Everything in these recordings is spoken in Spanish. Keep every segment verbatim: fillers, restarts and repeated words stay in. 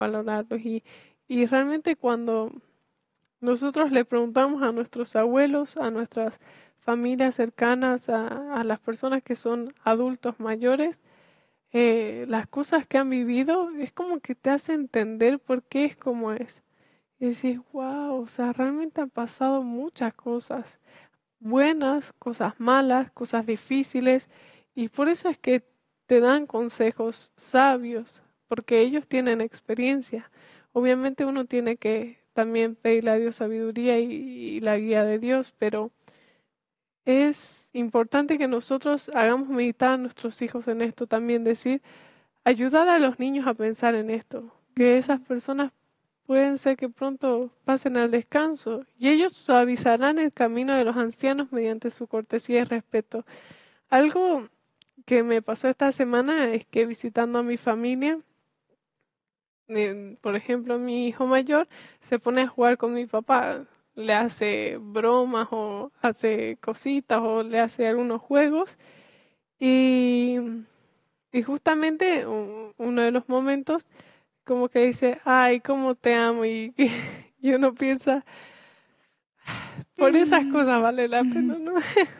valorarlos. Y, y realmente cuando nosotros le preguntamos a nuestros abuelos, a nuestras familias cercanas, a, a las personas que son adultos mayores, eh, las cosas que han vivido, es como que te hace entender por qué es como es. Y decís, wow, o sea, realmente han pasado muchas cosas buenas, cosas malas, cosas difíciles, y por eso es que te dan consejos sabios, porque ellos tienen experiencia. Obviamente uno tiene que también pedirle a Dios sabiduría y, y la guía de Dios, pero es importante que nosotros hagamos meditar a nuestros hijos en esto también, decir, ayudar a los niños a pensar en esto, que esas personas pueden ser que pronto pasen al descanso y ellos suavizarán el camino de los ancianos mediante su cortesía y respeto. Algo que me pasó esta semana es que visitando a mi familia, eh, por ejemplo, mi hijo mayor se pone a jugar con mi papá, le hace bromas o hace cositas o le hace algunos juegos y, y justamente u- uno de los momentos como que dice, ay, cómo te amo y, y uno piensa, por esas Mm, cosas vale la mm. pena, ¿no?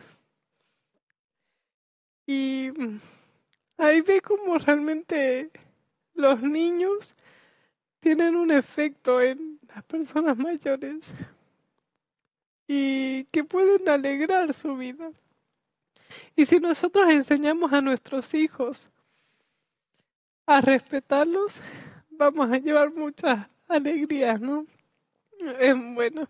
Y mm, ahí ve cómo realmente los niños tienen un efecto en las personas mayores y que pueden alegrar su vida. Y si nosotros enseñamos a nuestros hijos a respetarlos, vamos a llevar muchas alegrías, ¿no? Es bueno.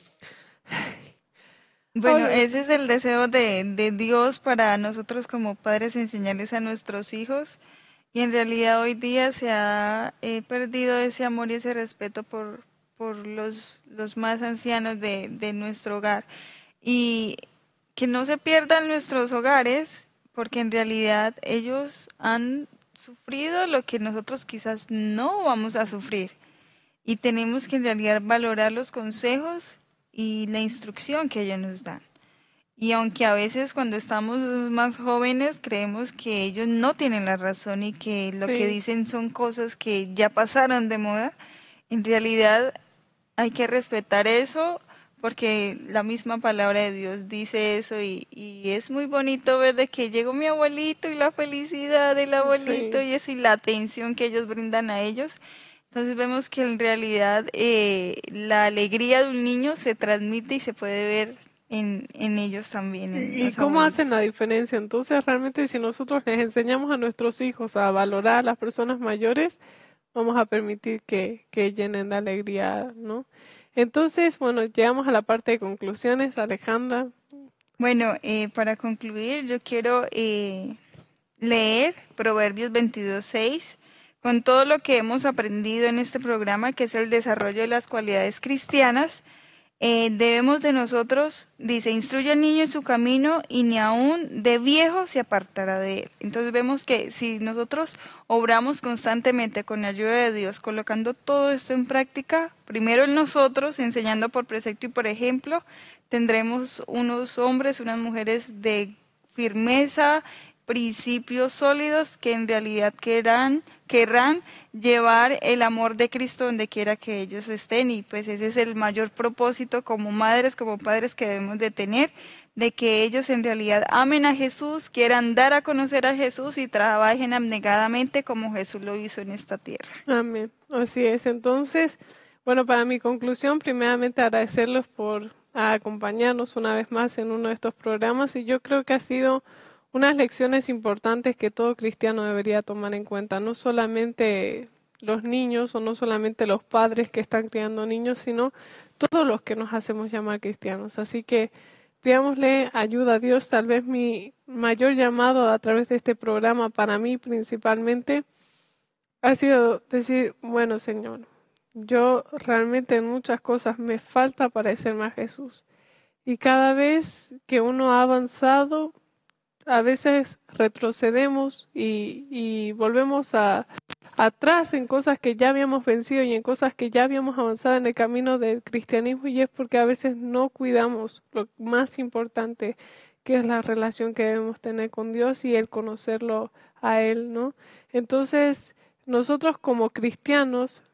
Bueno, Ahora, ese es el deseo de, de Dios para nosotros como padres, enseñarles a nuestros hijos. Y en realidad hoy día se ha eh, perdido ese amor y ese respeto por, por los, los más ancianos de, de nuestro hogar. Y que no se pierdan nuestros hogares, porque en realidad ellos han sufrido lo que nosotros quizás no vamos a sufrir. Y tenemos que en realidad valorar los consejos y la instrucción que ellos nos dan. Y aunque a veces cuando estamos más jóvenes creemos que ellos no tienen la razón y que lo que sí, dicen son cosas que ya pasaron de moda, en realidad hay que respetar eso porque la misma palabra de Dios dice eso y, y es muy bonito ver de que llegó mi abuelito y la felicidad del abuelito sí. y eso y la atención que ellos brindan a ellos. Entonces vemos que en realidad eh, la alegría de un niño se transmite y se puede ver en, en ellos también, en ¿Y y los cómo hacen la abuelitos. diferencia? Entonces, realmente si nosotros les enseñamos a nuestros hijos a valorar a las personas mayores, vamos a permitir que, que llenen de alegría, ¿no? Entonces, bueno, llegamos a la parte de conclusiones, Alejandra. Bueno, eh, para concluir, yo quiero eh, leer Proverbios veintidós seis con todo lo que hemos aprendido en este programa, que es el desarrollo de las cualidades cristianas. Eh, debemos de nosotros, dice, instruye al niño en su camino y ni aun de viejo se apartará de él. Entonces vemos que si nosotros obramos constantemente con la ayuda de Dios, colocando todo esto en práctica, primero en nosotros, enseñando por precepto y por ejemplo, tendremos unos hombres, unas mujeres de firmeza, principios sólidos que en realidad querrán, querrán llevar el amor de Cristo donde quiera que ellos estén y pues ese es el mayor propósito como madres, como padres que debemos de tener, de que ellos en realidad amen a Jesús, quieran dar a conocer a Jesús y trabajen abnegadamente como Jesús lo hizo en esta tierra. Amén. Así es. Entonces, bueno, para mi conclusión, primeramente agradecerlos por acompañarnos una vez más en uno de estos programas y yo creo que ha sido unas lecciones importantes que todo cristiano debería tomar en cuenta, no solamente los niños o no solamente los padres que están criando niños, sino todos los que nos hacemos llamar cristianos. Así que pidámosle ayuda a Dios. Tal vez mi mayor llamado a través de este programa, para mí principalmente, ha sido decir, bueno, Señor, yo realmente en muchas cosas me falta parecerme a Jesús. Y cada vez que uno ha avanzado, a veces retrocedemos y, y volvemos a, atrás en cosas que ya habíamos vencido y en cosas que ya habíamos avanzado en el camino del cristianismo y es porque a veces no cuidamos lo más importante que es la relación que debemos tener con Dios y el conocerlo a Él, ¿no? Entonces, nosotros como cristianos